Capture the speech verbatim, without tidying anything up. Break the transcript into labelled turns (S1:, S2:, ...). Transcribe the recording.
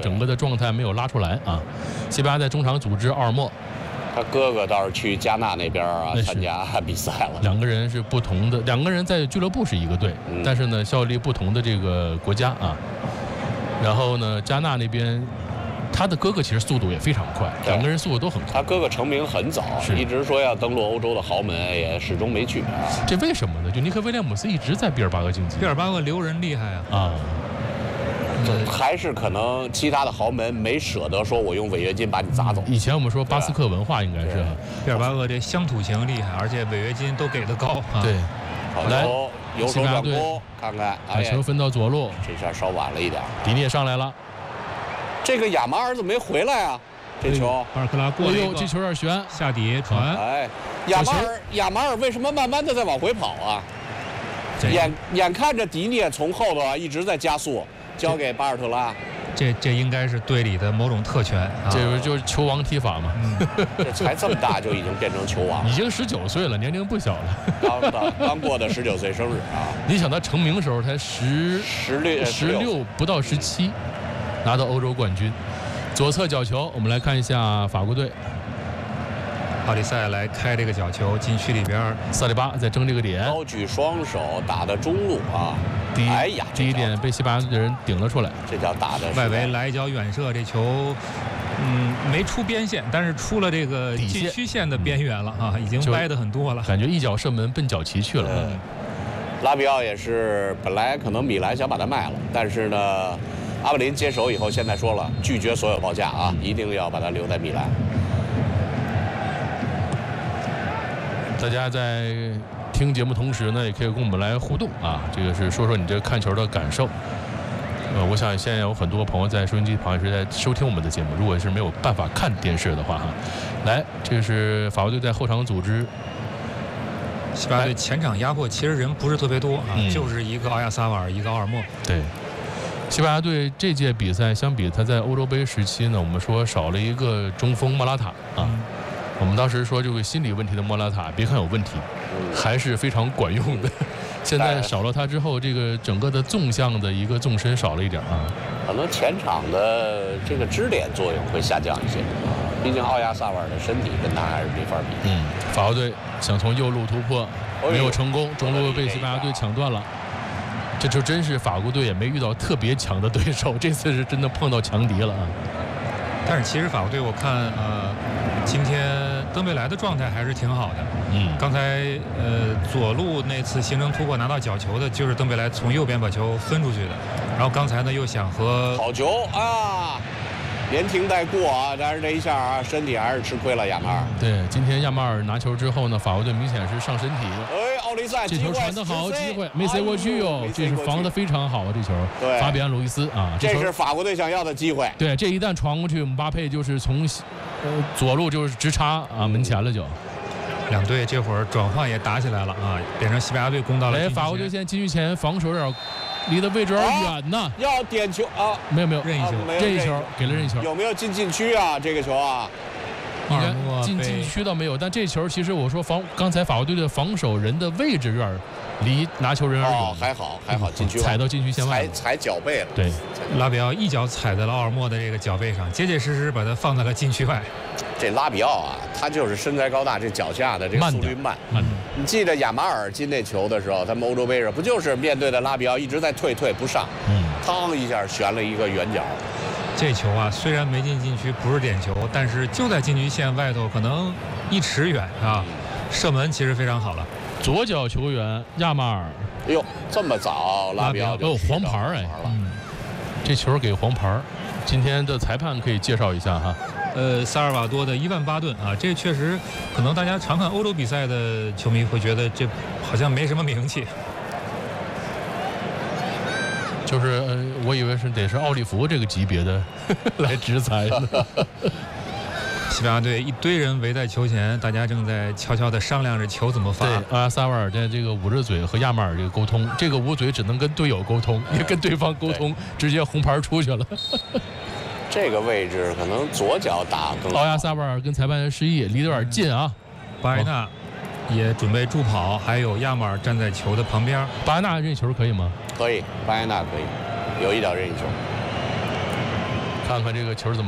S1: 整个的状态没有拉出来啊。西班牙在中场组织奥尔莫。
S2: 他哥哥倒是去加纳那边啊参加比赛了。
S1: 两个人是不同的，两个人在俱乐部是一个队，嗯、但是呢效力不同的这个国家啊。然后呢，加纳那边他的哥哥其实速度也非常快，两个人速度都很快。
S2: 他哥哥成名很早，一直说要登陆欧洲的豪门，也始终没去。
S1: 这为什么呢？就尼克威廉姆斯一直在毕尔巴鄂竞技，
S3: 毕尔巴鄂留人厉害啊
S1: 啊。
S2: 还是可能其他的豪门没舍得说，我用违约金把你砸走。
S1: 以前我们说巴斯克文化应该是
S3: 毕尔巴鄂这乡土型厉害，而且违约金都给的高。
S1: 啊、对，
S2: 来由守转攻，看看
S1: 把球分到左路，
S2: 这下稍晚了一点。
S1: 迪涅上来了，
S2: 这个亚马尔怎么没回来啊？这球
S3: 巴尔克拉过
S1: 了，哎呦，这球有点悬，
S3: 下底传。
S2: 哎，亚马尔亚马尔为什么慢慢的在往回跑啊？眼眼看着迪涅从后头啊一直在加速。交给巴尔特拉，
S3: 这这应该是队里的某种特权，啊、
S1: 这不就是球王踢法吗？
S2: 嗯、这才这么大就已经变成球王，
S1: 已经十九岁了，年龄不小了。
S2: 刚刚刚过的十九岁生日啊！
S1: 你想他成名的时候才十
S2: 十六
S1: 十六不到十七，拿到欧洲冠军。左侧角球，我们来看一下法国队。
S3: 奥里塞来开这个角球，禁区里边，
S1: 萨利巴在争这个点，
S2: 高举双手打的中路啊。
S1: 第一，
S2: 哎呀，
S1: 第一点被西班牙的人顶了出来，
S2: 这叫打的
S3: 外围来一脚远射，这球，嗯，没出边线，但是出了这个禁区线的边缘了啊，已经歪的很多了，
S1: 感觉一脚射门奔脚旗去了。
S2: 嗯、拉比奥也是，本来可能米兰想把他卖了，但是呢，阿布林接手以后，现在说了拒绝所有报价啊，一定要把他留在米兰。
S1: 大家在听节目同时呢，也可以跟我们来互动啊。这个是说说你这个看球的感受。呃，我想现在有很多朋友在收音机旁是在收听我们的节目，如果是没有办法看电视的话哈，来，这是法国队在后场组织。
S3: 西班牙队前场压迫，其实人不是特别多啊，
S1: 嗯、
S3: 就是一个奥亚萨瓦尔，一个奥尔莫。
S1: 对，西班牙队这届比赛相比他在欧洲杯时期呢，我们说少了一个中锋莫拉塔啊。嗯，我们当时说这个心理问题的莫拉塔，别看有问题，还是非常管用的。现在少了他之后，这个整个的纵向的一个纵深少了一点啊。
S2: 可能前场的这个支点作用会下降一些，毕竟奥亚萨瓦尔的身体跟他还是没法比。
S1: 嗯，法国队想从右路突破，没有成功，中路被西班牙队抢断了。这就真是法国队也没遇到特别强的对手，这次是真的碰到强敌了啊。
S3: 但是其实法国队我看呃，今天登贝莱的状态还是挺好的。
S1: 嗯，
S3: 刚才呃左路那次形成突破拿到角球的，就是登贝莱从右边把球分出去的。然后刚才呢又想和
S2: 好球啊，连停带过啊，但是这一下啊身体还是吃亏了亚马尔。
S1: 对，今天亚马尔拿球之后呢，法国队明显是上身体。
S2: 哎，奥利塞
S1: 这球传得好，机会没塞过去哟，这是防得非常好啊，这球。
S2: 对，
S1: 法比安·路易斯啊，
S2: 这是法国队想要的机会。
S1: 对，这一旦传过去，姆巴佩就是从呃左路就是直插啊门前了就。
S3: 两队这会儿转换也打起来了啊，变成西班牙队攻到了。
S1: 哎，法国队现在禁区前防守有点离的位置有点远呢。
S2: 要点球啊？
S1: 没有没有，
S3: 任意球，
S1: 任意球给了任意球。
S2: 有没有进禁区啊？这个球啊？
S1: 应该进禁区倒没有，但这球其实我说防刚才法国队的防守人的位置有点离拿球人有点远。
S2: 哦，还好还好，禁区
S1: 踩到禁区线外，
S2: 踩踩脚背了。
S1: 对，
S3: 拉比奥一脚踩在了奥尔莫的这个脚背上，结结实实把他放在了禁区外。
S2: 这拉比奥啊，他就是身材高大，这脚下的这个速率慢。
S1: 慢的。
S2: 你记得亚马尔进那球的时候，他们欧洲杯上不就是面对的拉比奥一直在退退不上，
S1: 嗯，
S2: 嘡一下旋了一个圆角。
S3: 这球啊，虽然没进禁区，不是点球，但是就在禁区线外头，可能一尺远啊，射门其实非常好了。
S1: 左脚球员亚马尔，
S2: 哎呦，这么早拉比奥就
S1: 有黄牌哎，
S3: 嗯，
S1: 这球给黄牌。今天的裁判可以介绍一下哈。
S3: 呃，萨尔瓦多的伊万巴顿啊，这确实可能大家常看欧洲比赛的球迷会觉得这好像没什么名气。
S1: 就是、呃、我以为是得是奥利弗这个级别的来执裁的。
S3: 西班牙队一堆人围在球前，大家正在悄悄地商量着球怎么发。
S1: 对，阿亚萨瓦尔在这个捂着嘴和亚马尔这个沟通，这个捂嘴只能跟队友沟通，也跟对方沟通，直接红牌出去了。
S2: 这个位置可能左脚打更好。
S1: 奥亚萨瓦尔跟裁判员示意，离得有点近啊。
S3: 巴埃纳也准备助跑，还有亚马尔站在球的旁边。
S1: 巴埃纳任意球可以吗？
S2: 可以，巴埃纳可以，有一脚任意球。
S1: 看看这个球怎么。